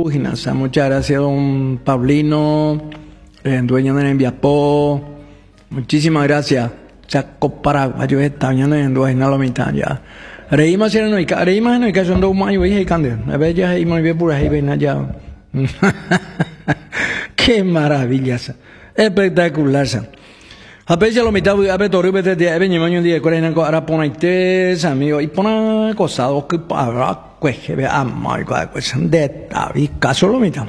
Gimnasia. Muchas gracias, don Pablino, dueño de Enviapó. Muchísimas gracias. Chaco Paraguayo está en dos en la mitad ya. Reímos en el reímos en el caso de un mayo y cande. A ver, ya hay muy bien por ahí, ven allá. Qué maravillas. Espectacular. A veces lo mitad a ver torre de venir un día con el ahora poner amigo y poner cosas que para que ve a mal pues de David caso lo mitad.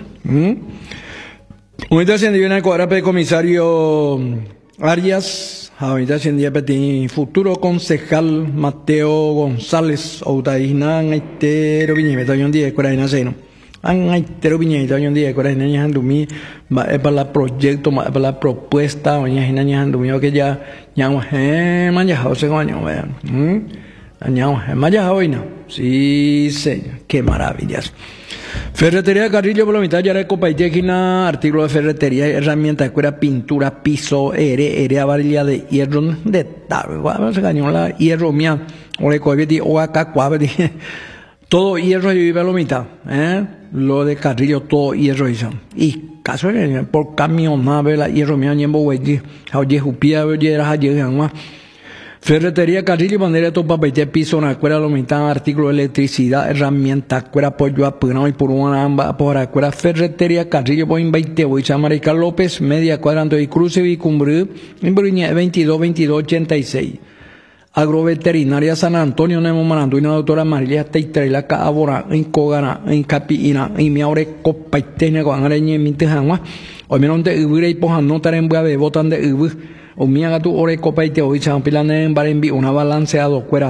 Ahorita se viene ahora el comisario Arias, ahorita se día petit futuro concejal Mateo González Outaína Aitero Viñeta un día con el naceno. Aitero Viñeta un día con el niño andumi para la proyecto para la propuesta oña niña andumi que ya mañana José coño vean. Mañana hoy no. Sí, señor. Qué maravillas. Ferretería Carrillo por la mitad ya era copa y téquina, artículo de ferretería, herramienta, cuera, pintura, piso, ere, varilla de hierro, de tal, se ganó la hierro mía, o le coge, o acá, cuave, todo hierro y vive a la mitad, lo de Carrillo, todo hierro y caso por camionave, la hierro mía, ñembo, güey, oye, jupía, oye, era ayer, Ferretería Carrillo, bandera topa, peite piso, una cuera, lo mitad, artículo de electricidad, herramienta, cuera, pollo, apurado y por una amba, por cuera, Ferretería Carrillo, por invite, voy a Marica López, media cuadrante y cruce, y cumbre, en Briña, 2286. Agroveterinaria San Antonio, Nemo Marando, y una doctora María Teitra, Cabora, en Cogana, en Capiina, y mi aure copa y técnica, con areña y mi tejangua, o menos de Ubire y Pojan, no taren de botan de Ubu. O mía tu ore copa y te oí champilan en barenbi una balanceado cuera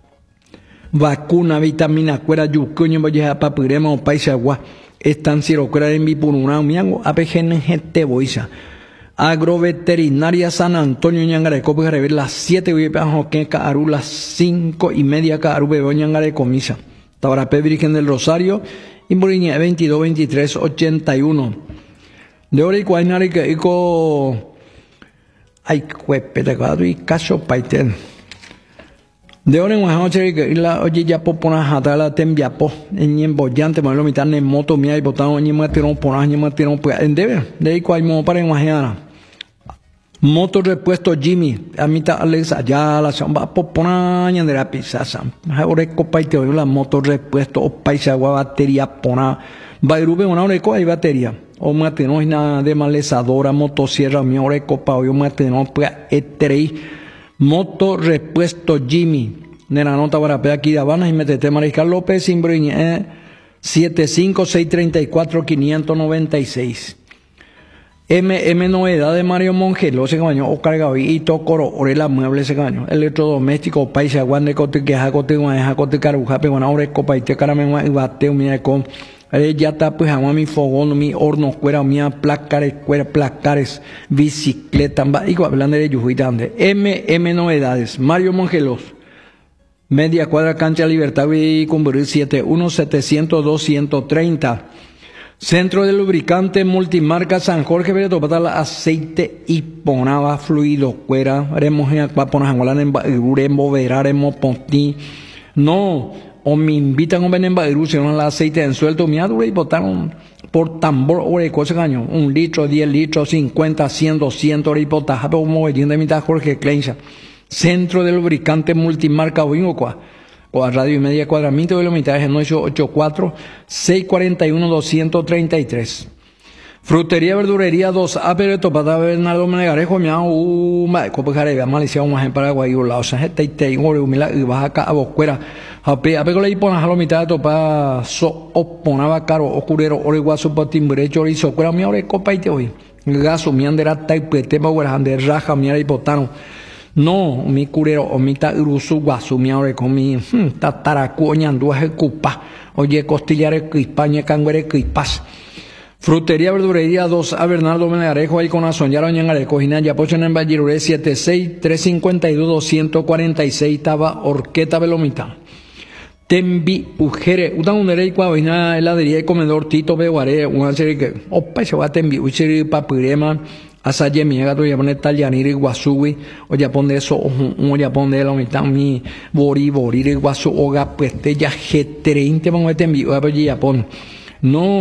vacuna vitamina cuera yucuño boya papirema o paisa agua están ciro cuera en mi por una miango apegen gente boisa agroveterinaria San Antonio ñangare copa rever las 7 y bajo que caru las 5:30 caru bebo ñangare comisa Tabarapé Virgen del Rosario y Moriña 22 23 81 de hora y cuainari que ico ay, cuepe, te cuadro y caso paiten. De ahora en una noche que la oye ya popona jata la tembiapo en embollante, me lo mitad en moto mía y botado en matirón por en matirón pues en deber. De ahí cual mo para en mañana. Moto repuesto Jimmy, a mitad Alex allá la chamba popona en de la pisaza. Ahora copa y te oigo la moto repuesto o paisa agua batería pona. Bairube una hora y batería. O mateno es nada de malezadora, motosierra, mi hora copa, o mateno, pues, eterei, moto repuesto Jimmy, de la nota para aquí de Habana y metete Mariscal López, Simbriñe, 75634-596. Novedad de Mario Mongelo, se cañó, o cargado y tocoro, orela mueble se cañó, electrodoméstico, paisa, aguante, cote, que jacote, guajacote, caruja, pero una hora copa y te caramelo, y bateo, mira, con. Ya está pues a mi fogón, mi horno, cuera, mi placares, bicicleta, igual hablando de Yujuitande. Novedades, Mario Mongelos, media cuadra cancha Libertad y Cumburí 71700-230. Centro de lubricante multimarca San Jorge, Bereto, para aceite y ponaba fluido, cuera, remoja, paponas, en verar, en ponti. No. O me invitan a un en Bairú, si no el aceite en suelto, me adoré y botaron por tambor, ore, cosa caño, 1 litro, 10 litros, 50, 100, 200, ore, y botaja, pero como de mitad Jorge Clencha. Centro de lubricante multimarca, Oingocua, o a radio y media cuadramiento de la mitad, es 884-641-233. Frutería, verdurería, 2A, pero topada Bernardo Menegarejo, miau, copejareva, Malicia, un en Paraguay, la osa, y humila, y baja acá a Boscuera, apego la hipona, a la mitad de topa, oponaba caro, ocurrero, oreguazo, patimbre, chorizo, cuera, mi ore, copa y te oí, gaso, mi andera, taipete, de raja, mi aripotano, no, mi curero, o mi ta urusu, guasu, mi ore, con mi, tataracu, oñanduaje, cupa, oye, costillares, crispaña, canguere, crispas. Frutería, verdurería, 2A, Bernardo Menegarejo, ahí con Azoñaro, Ñangarejo, Jinaya, Pocho, en Valladolid, 76-352-246, Taba, Orqueta, Velomita. Tembi, Ujere, Utanundere, Cuavina, heladería y comedor, Tito, Beguare, una serie que, opa, se va a Tembi, Uchiri, Papirema, Asaye, mi gato, ya pone Tallaniri, Guasugui, o ya pone eso, o ya pone la mitad, mi, Bori, Guasu, Oga, pues, ya G30, vamos a Tembi, o ya pone, no.